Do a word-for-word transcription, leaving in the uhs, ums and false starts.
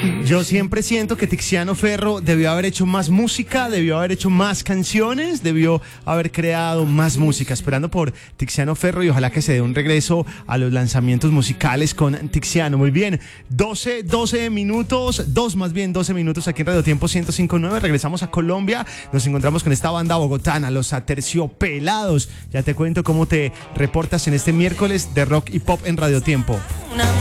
Yo siempre siento que Tiziano Ferro debió haber hecho más música, debió haber hecho más canciones, debió haber creado más música. Esperando por Tiziano Ferro y ojalá que se dé un regreso a los lanzamientos musicales con Tiziano. Muy bien, doce, doce minutos, dos más bien, doce minutos aquí en Radio Tiempo ciento cinco punto nueve. Regresamos a Colombia, nos encontramos con esta banda bogotana, los Aterciopelados. Ya te cuento cómo te reportas en este miércoles de rock y pop en Radio Tiempo. Una